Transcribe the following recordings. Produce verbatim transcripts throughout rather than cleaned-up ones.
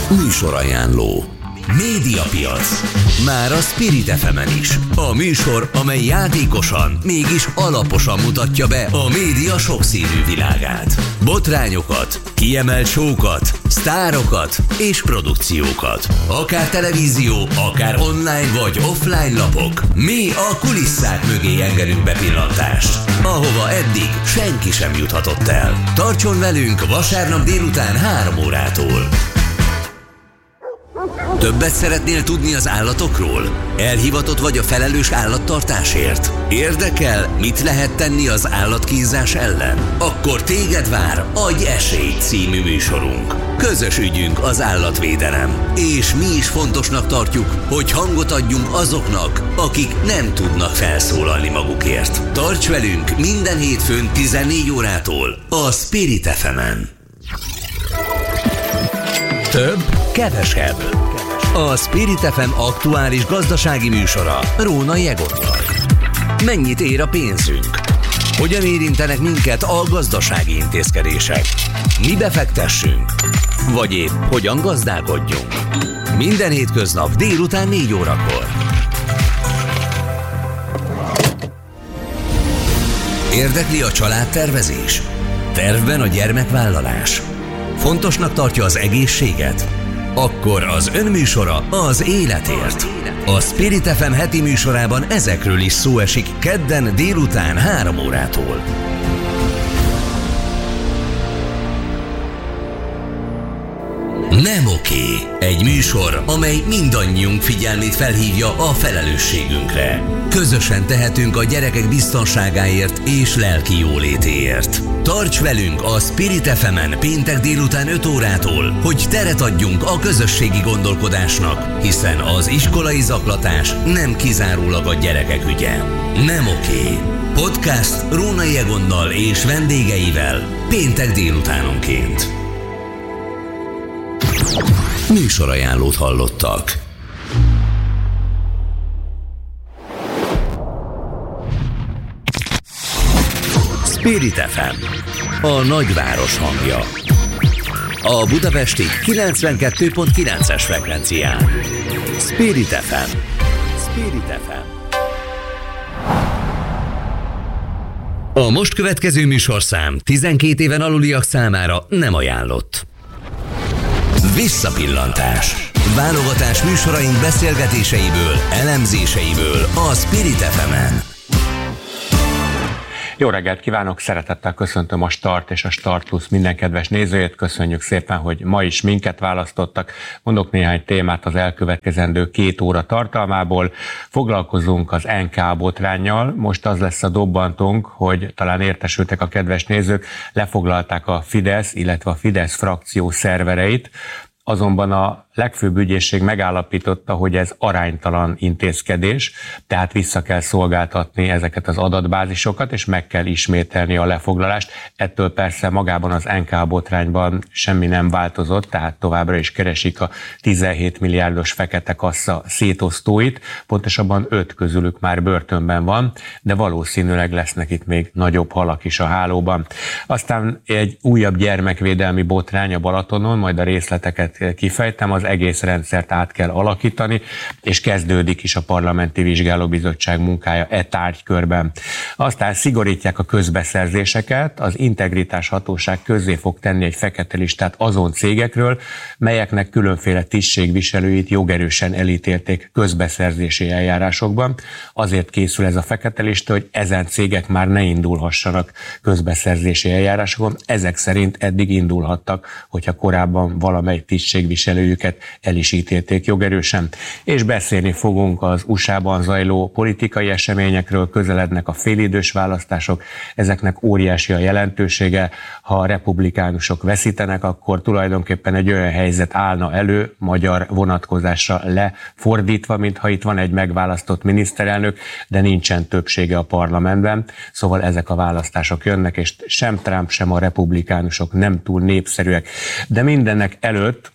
Műsorajánló. Médiapiac. Már a Spirit ef emen is. A műsor, amely játékosan, mégis alaposan mutatja be a média sokszínű világát. Botrányokat, kiemelt show-kat, sztárokat és produkciókat. Akár televízió, akár online vagy offline lapok. Mi a kulisszák mögé engedünk bepillantást, ahova eddig senki sem juthatott el. Tartson velünk vasárnap délután három órától. Többet szeretnél tudni az állatokról? Elhivatott vagy a felelős állattartásért? Érdekel, mit lehet tenni az állatkínzás ellen? Akkor téged vár Adj esélyt című műsorunk. Közös ügyünk az állatvédelem, és mi is fontosnak tartjuk, hogy hangot adjunk azoknak, akik nem tudnak felszólalni magukért. Tarts velünk minden hétfőn tizennégy órától a Spirit ef emen. Több, kevesebb. A Spirit ef em aktuális gazdasági műsora Rónai Egonnal. Mennyit ér a pénzünk? Hogyan érintenek minket a gazdasági intézkedések? Mi befektessünk? Vagy épp hogyan gazdálkodjunk? Minden hétköznap délután négy órakor. Érdekli a családtervezés? Tervben a gyermekvállalás? Fontosnak tartja az egészséget? Akkor az önműsora az életért. A Spirit ef em heti műsorában ezekről is szó esik kedden délután három órától. Nem oké. Egy műsor, amely mindannyiunk figyelmét felhívja a felelősségünkre. Közösen tehetünk a gyerekek biztonságáért és lelki jólétéért. Tarts velünk a Spirit ef emen péntek délután öt órától, hogy teret adjunk a közösségi gondolkodásnak, hiszen az iskolai zaklatás nem kizárólag a gyerekek ügye. Nem oké. Podcast Rónai Egonnal és vendégeivel péntek délutánonként. Műsorajánlót hallottak. Spirit ef em, a nagyváros hangja. A budapesti kilencvenkettő pont kilences frekvencián. Spirit ef em. Spirit ef em. A most következő műsorszám tizenkét éven aluliak számára nem ajánlott. Visszapillantás. Válogatás műsoraink beszélgetéseiből, elemzéseiből a Spirit ef emen. Jó reggelt kívánok, szeretettel köszöntöm a Start és a Start Plus minden kedves nézőjét. Köszönjük szépen, hogy ma is minket választottak. Mondok néhány témát az elkövetkezendő két óra tartalmából. Foglalkozunk az en ká botránnyal. Most az lesz a dobbantónk, hogy talán értesültek a kedves nézők, lefoglalták a Fidesz, illetve a Fidesz frakció szervereit. Azonban a legfőbb ügyészség megállapította, hogy ez aránytalan intézkedés, tehát vissza kell szolgáltatni ezeket az adatbázisokat, és meg kell ismételni a lefoglalást. Ettől persze magában az en ká botrányban semmi nem változott, tehát továbbra is keresik a tizenhét milliárdos fekete kassa szétosztóit, pontosabban öt közülük már börtönben van, de valószínűleg lesznek itt még nagyobb halak is a hálóban. Aztán egy újabb gyermekvédelmi botrány a Balatonon, majd a részleteket kifejtem, az egész rendszert át kell alakítani, és kezdődik is a Parlamenti Vizsgálóbizottság munkája e tárgykörben. Aztán szigorítják a közbeszerzéseket, az Integritás Hatóság közzé fog tenni egy fekete listát azon cégekről, melyeknek különféle tisztségviselőit jogerősen elítélték közbeszerzési eljárásokban. Azért készül ez a fekete lista, hogy ezen cégek már ne indulhassanak közbeszerzési eljárásokon. Ezek szerint eddig indulhattak, hogyha korábban valamely tisztségviselőjüket el is ítélték jogerősen. És beszélni fogunk az u es á-ban zajló politikai eseményekről, közelednek a félidős választások, ezeknek óriási a jelentősége. Ha a republikánusok veszítenek, akkor tulajdonképpen egy olyan helyzet állna elő, magyar vonatkozásra lefordítva, mintha itt van egy megválasztott miniszterelnök, de nincsen többsége a parlamentben. Szóval ezek a választások jönnek, és sem Trump, sem a republikánusok nem túl népszerűek. De mindennek előtt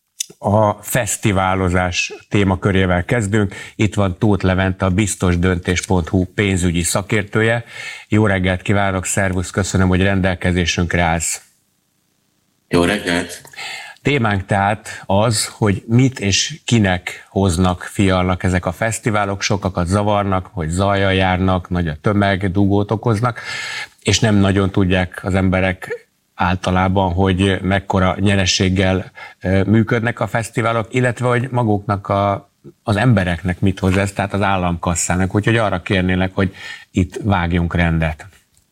a fesztiválozás témakörével kezdünk. Itt van Tóth Levente, a biztosdöntés pont hu pénzügyi szakértője. Jó reggelt kívánok, szervusz, köszönöm, hogy rendelkezésünkre állsz. Jó reggelt! Témánk tehát az, hogy mit és kinek hoznak, fialnak ezek a fesztiválok, sokakat zavarnak, hogy zajjal járnak, nagy a tömeg, dugót okoznak, és nem nagyon tudják az emberek általában, hogy mekkora nyereséggel működnek a fesztiválok, illetve hogy maguknak a, az embereknek mit hoz ez, tehát az államkasszának, úgyhogy arra kérnélek, hogy itt vágjunk rendet.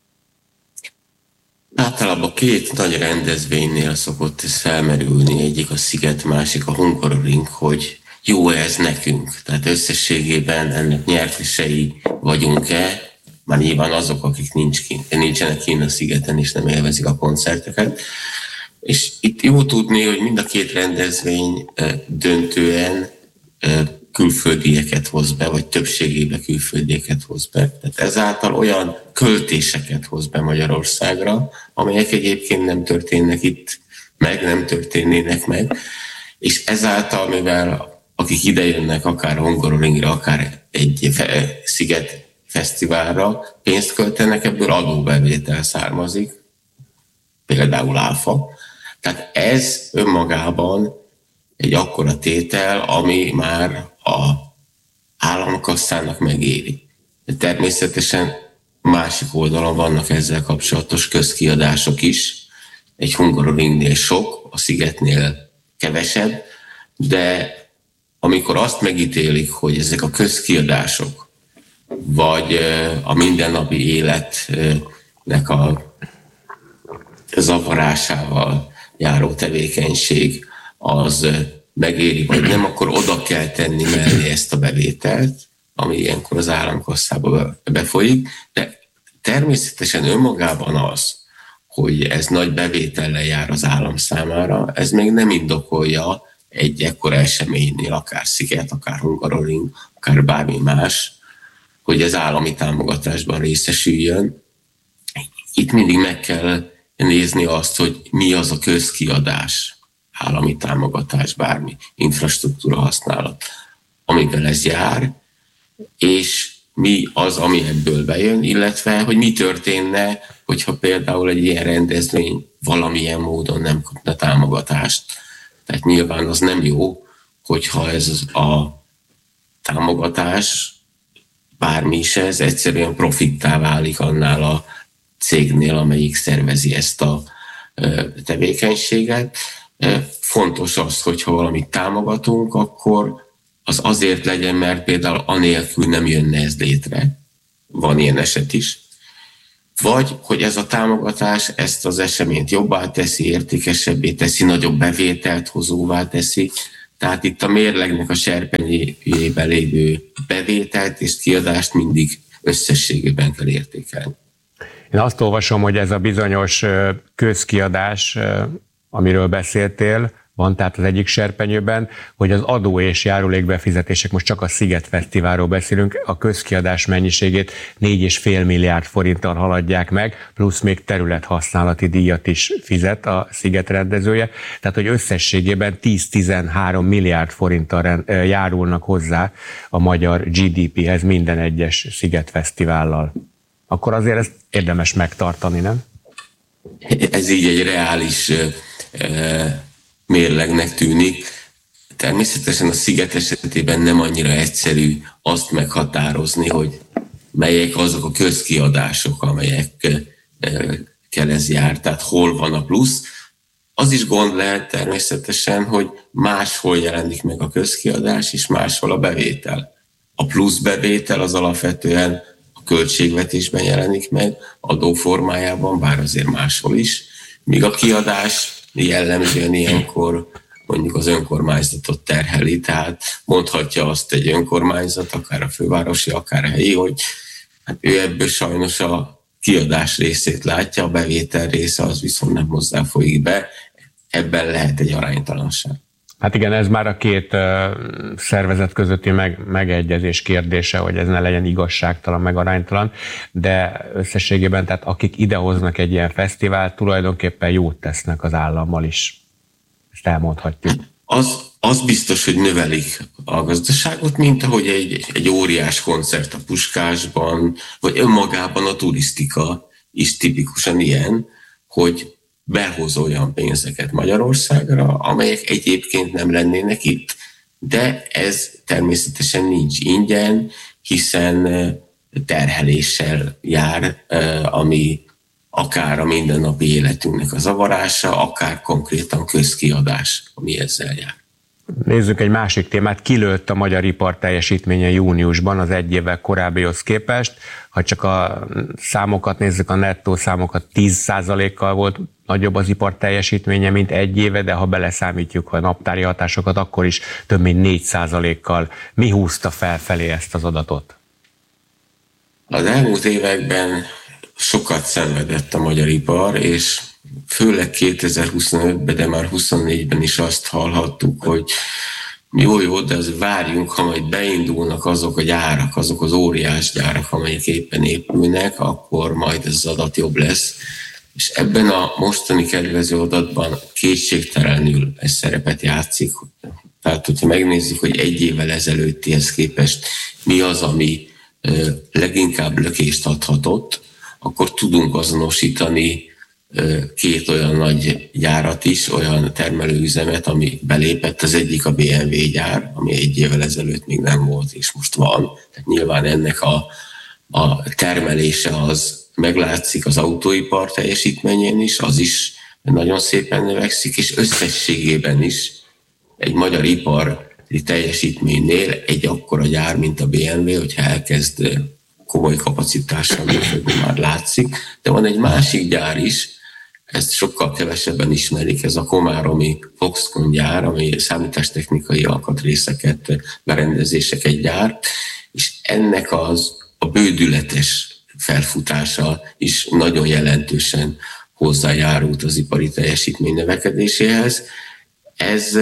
Általában két nagy rendezvénynél szokott ez felmerülni, egyik a Sziget, másik a Hungaroring, hogy jó ez nekünk. Tehát összességében ennek nyertesei vagyunk-e, már nyilván azok, akik nincs kint, nincsenek kint a Szigeten és nem élvezik a koncerteket. És itt jó tudni, hogy mind a két rendezvény döntően külföldieket hoz be, vagy többségében külföldieket hoz be. Tehát ezáltal olyan költéseket hoz be Magyarországra, amelyek egyébként nem történnek itt meg, nem történnének meg. És ezáltal, mivel akik idejönnek akár Hungaroringre, akár egy Sziget fesztiválra, pénzt költenek, ebből adóbevétel származik, például áfa. Tehát ez önmagában egy akkora tétel, ami már a államkasszának megéri. De természetesen másik oldalon vannak ezzel kapcsolatos közkiadások is. Egy Hungaroringnél sok, a Szigetnél kevesebb, de amikor azt megítélik, hogy ezek a közkiadások, vagy a mindennapi életnek a zavarásával járó tevékenység, az megéri, vagy nem, akkor oda kell tenni mellé ezt a bevételt, ami ilyenkor az államkasszába befolyik, de természetesen önmagában az, hogy ez nagy bevétellel jár az állam számára, ez még nem indokolja egy ekkora eseménynél, akár Sziget, akár Hungaroring, akár bármi más, hogy az állami támogatásban részesüljön. Itt mindig meg kell nézni azt, hogy mi az a közkiadás, állami támogatás, bármi infrastruktúra használat, amivel ez jár, és mi az, ami ebből bejön, illetve hogy mi történne, hogyha például egy ilyen rendezvény valamilyen módon nem kapna támogatást. Tehát nyilván az nem jó, hogyha ez a támogatás, bármi is ez, egyszerűen profittá válik annál a cégnél, amelyik szervezi ezt a tevékenységet. Fontos az, hogyha valamit támogatunk, akkor az azért legyen, mert például anélkül nem jönne ez létre. Van ilyen eset is. Vagy, hogy ez a támogatás ezt az eseményt jobbá teszi, értékesebbé teszi, nagyobb bevételt hozóvá teszi. Tehát itt a mérlegnek a serpenyőjében lévő bevételt és kiadást mindig összességében kell értékelni. Én azt olvasom, hogy ez a bizonyos közkiadás, amiről beszéltél, van tehát az egyik serpenyőben, hogy az adó és járulékbefizetések, most csak a Sziget Fesztiválról beszélünk, a közkiadás mennyiségét négy egész öt milliárd forinttal haladják meg, plusz még területhasználati díjat is fizet a Sziget rendezője, tehát hogy összességében tíz-tizenhárom milliárd forinttal járulnak hozzá a magyar gé dé péhez minden egyes Sziget Fesztivállal. Akkor azért ezt érdemes megtartani, nem? Ez így egy reális mérlegnek tűnik. Természetesen a Sziget esetében nem annyira egyszerű azt meghatározni, hogy melyek azok a közkiadások, amelyekkel ez jár, tehát hol van a plusz. Az is gond lehet természetesen, hogy máshol jelenik meg a közkiadás, és máshol a bevétel. A plusz bevétel az alapvetően a költségvetésben jelenik meg, adóformájában, bár azért máshol is, míg a kiadás jellemzően ilyenkor mondjuk az önkormányzatot terheli, tehát mondhatja azt egy önkormányzat, akár a fővárosi, akár a helyi, hogy hát ő ebből sajnos a kiadás részét látja, a bevétel része az viszont nem hozzáfolyik be, ebben lehet egy aránytalanság. Hát igen, ez már a két szervezet közötti meg, megegyezés kérdése, hogy ez ne legyen igazságtalan, meg aránytalan, de összességében, tehát akik idehoznak egy ilyen fesztivált, tulajdonképpen jót tesznek az állammal is. Ezt elmondhatjuk. Az, az biztos, hogy növelik a gazdaságot, mint ahogy egy, egy óriás koncert a Puskásban, vagy önmagában a turisztika is tipikusan ilyen, hogy behoz olyan pénzeket Magyarországra, amelyek egyébként nem lennének itt. De ez természetesen nincs ingyen, hiszen terheléssel jár, ami akár a mindennapi életünknek a zavarása, akár konkrétan közkiadás, ami ezzel jár. Nézzük egy másik témát. Kilőtt a magyar ipar teljesítménye júniusban az egy évvel korábbihoz képest. Ha csak a számokat nézzük, a nettó számokat, tíz százalékkal volt nagyobb az ipar teljesítménye, mint egy éve, de ha beleszámítjuk a naptári hatásokat, akkor is több mint négy százalékkal. Mi húzta felfelé ezt az adatot? Az elmúlt években sokat szenvedett a magyar ipar, és főleg kétezer-huszonötben, de már huszonnégyben is azt hallhattuk, hogy jó, jó, de az várjunk, ha majd beindulnak azok a gyárak, azok az óriás gyárak, amelyek éppen épülnek, akkor majd ez az adat jobb lesz. És ebben a mostani kedvező adatban kétségtelenül ez szerepet játszik. Tehát, hogyha megnézzük, hogy egy évvel ezelőttihez képest mi az, ami leginkább lökést adhatott, akkor tudunk azonosítani két olyan nagy gyárat is, olyan termelőüzemet, ami belépett. Az egyik a bé em vé gyár, ami egy évvel ezelőtt még nem volt, és most van. Tehát nyilván ennek a, a termelése az meglátszik az autóipar teljesítményén is, az is nagyon szépen növekszik, és összességében is egy magyar ipar teljesítménynél egy akkora gyár, mint a bé em vé, hogyha elkezd komoly kapacitással működni, már látszik. De van egy másik gyár is, ezt sokkal kevesebben ismerik, ez a komáromi Foxconn gyár, ami számítástechnikai alkatrészeket, berendezéseket gyárt, és ennek az a bődületes felfutása is nagyon jelentősen hozzájárult az ipari teljesítmény növekedéséhez. Ez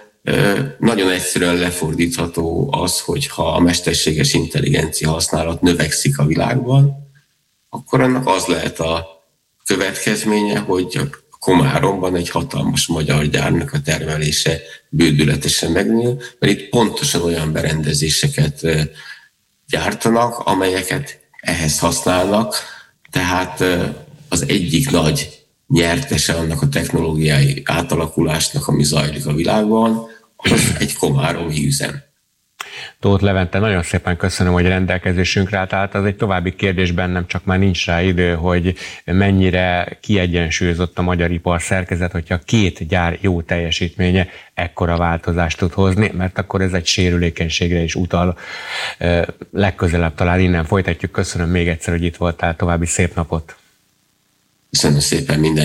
nagyon egyszerűen lefordítható az, hogy ha a mesterséges intelligencia használat növekszik a világban, akkor annak az lehet a következménye, hogy a Komáromban egy hatalmas magyar gyárnak a termelése bődületesen megnő, mert itt pontosan olyan berendezéseket gyártanak, amelyeket ehhez használnak, tehát az egyik nagy nyertese annak a technológiai átalakulásnak, ami zajlik a világban, az egy komáromi üzem. Tóth Levente, nagyon szépen köszönöm, hogy rendelkezésünkre állt. Tehát az egy további kérdés bennem, csak már nincs rá idő, hogy mennyire kiegyensúlyozott a magyar ipar szerkezet, hogyha két gyár jó teljesítménye ekkora változást tud hozni, mert akkor ez egy sérülékenységre is utal. Legközelebb talán innen folytatjuk. Köszönöm még egyszer, hogy itt voltál. További szép napot. Köszönöm szépen, minden